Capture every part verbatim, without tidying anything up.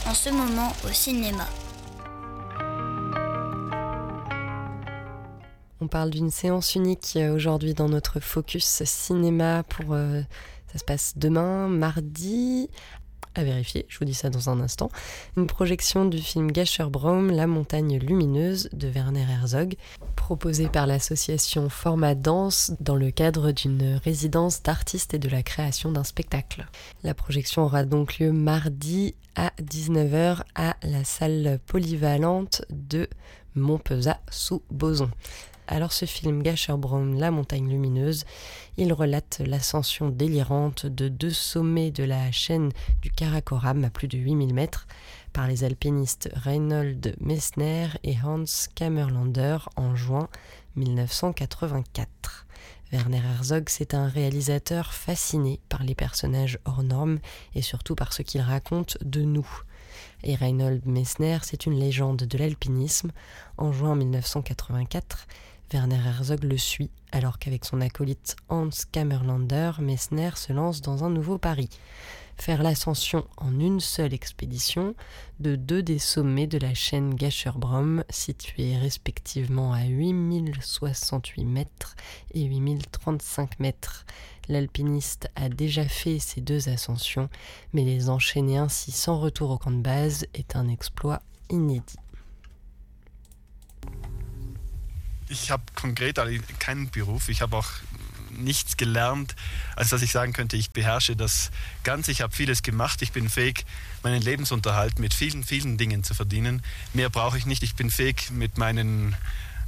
en ce moment au cinéma. On parle d'une séance unique aujourd'hui dans notre focus cinéma pour euh, ça se passe demain, mardi, à vérifier, je vous dis ça dans un instant. Une projection du film Gasherbrum, La montagne lumineuse de Werner Herzog, proposée par l'association Format Danse dans le cadre d'une résidence d'artistes et de la création d'un spectacle. La projection aura donc lieu mardi à dix-neuf heures à la salle polyvalente de Montpezat sous Bozon. Alors ce film Gasherbrum, La montagne lumineuse, il relate l'ascension délirante de deux sommets de la chaîne du Karakoram à plus de huit mille mètres par les alpinistes Reinhold Messner et Hans Kammerlander en juin dix-neuf cent quatre-vingt-quatre. Werner Herzog, c'est un réalisateur fasciné par les personnages hors normes et surtout par ce qu'ils racontent de nous. Et Reinhold Messner, c'est une légende de l'alpinisme. En juin dix-neuf cent quatre-vingt-quatre, Werner Herzog le suit, alors qu'avec son acolyte Hans Kammerlander, Messner se lance dans un nouveau pari. Faire l'ascension en une seule expédition de deux des sommets de la chaîne Gasherbrum, situés respectivement à huit mille soixante-huit mètres et huit mille trente-cinq mètres. L'alpiniste a déjà fait ces deux ascensions, mais les enchaîner ainsi sans retour au camp de base est un exploit inédit. Ich habe konkret keinen Beruf, ich habe auch nichts gelernt, als dass ich sagen könnte, ich beherrsche das Ganze. Ich habe vieles gemacht, ich bin fähig, meinen Lebensunterhalt mit vielen, vielen Dingen zu verdienen. Mehr brauche ich nicht, ich bin fähig, mit meinem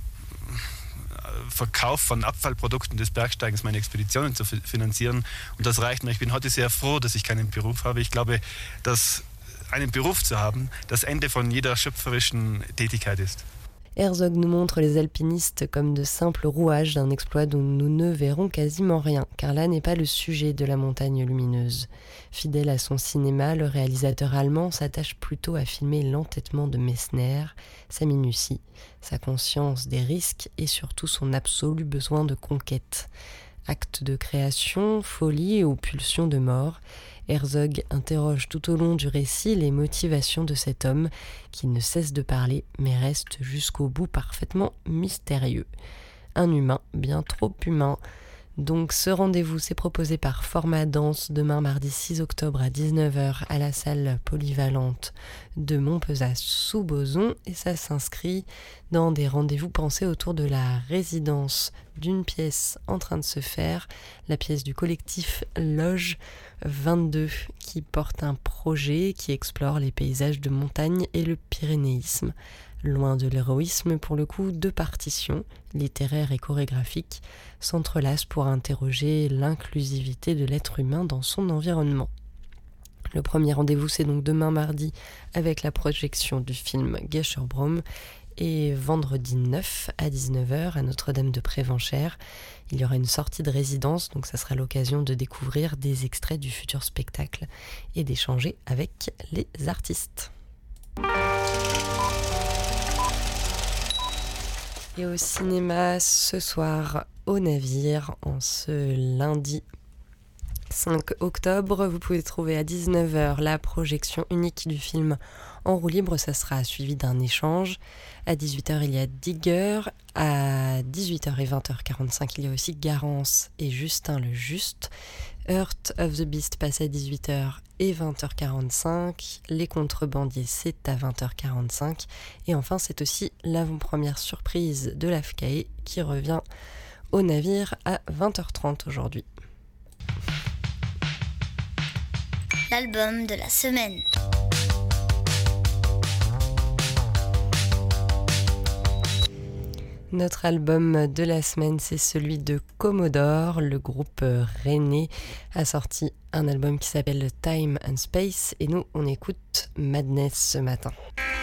Verkauf von Abfallprodukten des Bergsteigens meine Expeditionen zu finanzieren. Und das reicht mir. Ich bin heute sehr froh, dass ich keinen Beruf habe. Ich glaube, dass einen Beruf zu haben, das Ende von jeder schöpferischen Tätigkeit ist. Herzog nous montre les alpinistes comme de simples rouages d'un exploit dont nous ne verrons quasiment rien, car là n'est pas le sujet de La montagne lumineuse. Fidèle à son cinéma, le réalisateur allemand s'attache plutôt à filmer l'entêtement de Messner, sa minutie, sa conscience des risques et surtout son absolu besoin de conquête. Acte de création, folie ou pulsion de mort, Herzog interroge tout au long du récit les motivations de cet homme qui ne cesse de parler mais reste jusqu'au bout parfaitement mystérieux. Un humain bien trop humain. Donc ce rendez-vous s'est proposé par Format Danse demain mardi six octobre à dix-neuf heures à la salle polyvalente de Montpezat sous Bozon et ça s'inscrit dans des rendez-vous pensés autour de la résidence d'une pièce en train de se faire, la pièce du collectif Loge vingt-deux qui porte un projet qui explore les paysages de montagne et le pyrénéisme. Loin de l'héroïsme, pour le coup, deux partitions, littéraires et chorégraphiques, s'entrelacent pour interroger l'inclusivité de l'être humain dans son environnement. Le premier rendez-vous, c'est donc demain mardi avec la projection du film Gasherbrum et vendredi neuf à dix-neuf heures à Notre-Dame de Prévenchères. Il y aura une sortie de résidence, donc ça sera l'occasion de découvrir des extraits du futur spectacle et d'échanger avec les artistes. Et au cinéma ce soir au Navire en ce lundi cinq octobre, vous pouvez trouver à dix-neuf heures la projection unique du film en roue libre, ça sera suivi d'un échange. À dix-huit heures il y a Digger, à dix-huit heures et vingt heures quarante-cinq il y a aussi Garance et Justin le Juste. Heart of the Beast passe à dix-huit heures et vingt heures quarante-cinq, Les Contrebandiers c'est à vingt heures quarante-cinq et enfin c'est aussi l'avant-première surprise de l'A F C A E qui revient au Navire à vingt heures trente aujourd'hui. L'album de la semaine. Notre album de la semaine, c'est celui de Commodore. Le groupe rennais a sorti un album qui s'appelle Time and Space et nous, on écoute Madness ce matin.